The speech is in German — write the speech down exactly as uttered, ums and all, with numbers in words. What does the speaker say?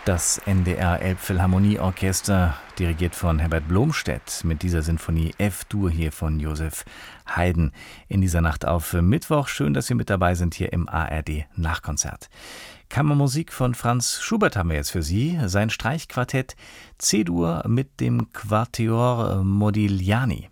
Das N D R Elbphilharmonieorchester, dirigiert von Herbert Blomstedt, mit dieser Sinfonie F-Dur hier von Joseph Haydn in dieser Nacht auf Mittwoch. Schön, dass Sie mit dabei sind hier im A R D-Nachkonzert. Kammermusik von Franz Schubert haben wir jetzt für Sie. Sein Streichquartett C-Dur mit dem Quatuor Modigliani.